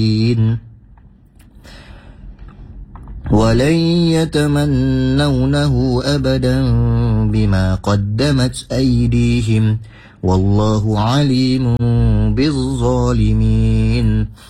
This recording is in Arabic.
ولن يتمنونه أبدا بما قدمت أيديهم والله عليم بالظالمين